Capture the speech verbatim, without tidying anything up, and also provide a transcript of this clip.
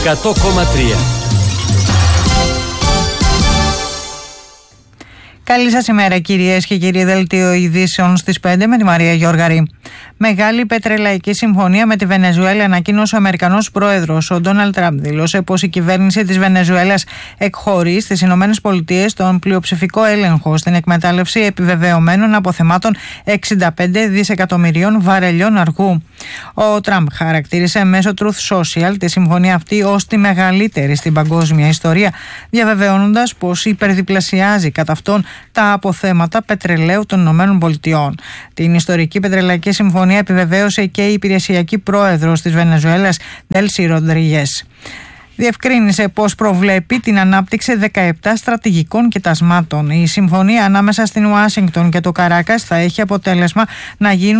εκατό κόμμα τρία. Καλή σας ημέρα κυρίες και κύριοι, δελτίο ειδήσεων στις πέντε με τη Μαρία Γιώργαρη. Μεγάλη πετρελαϊκή συμφωνία με τη Βενεζουέλα ανακοίνωσε ο Αμερικανός πρόεδρος. Ο Ντόναλντ Τραμπ δήλωσε πως η κυβέρνηση της Βενεζουέλας εκχωρεί στις Ηνωμένες Πολιτείες τον πλειοψηφικό έλεγχο στην εκμετάλλευση επιβεβαιωμένων αποθεμάτων εξήντα πέντε δισεκατομμυρίων βαρελιών αργού. Ο Τραμπ χαρακτήρισε μέσω Truth Social τη συμφωνία αυτή ως τη μεγαλύτερη στην παγκόσμια ιστορία, διαβεβαιώνοντας πως υπερδιπλασιάζει κατά αυτόν τα αποθέματα πετρελαίου των Ηνωμένων Πολιτειών. Την ιστορική πετρελαϊκή συμφωνία επιβεβαίωσε και η υπηρεσιακή πρόεδρος της Βενεζουέλας, Ντέλσι Ροντρίγες. Διευκρίνησε πως προβλέπει την ανάπτυξη δεκαεπτά στρατηγικών κοιτασμάτων. Η συμφωνία ανάμεσα στην Ουάσιγκτον και το Καράκας θα έχει αποτέλεσμα να γίνουν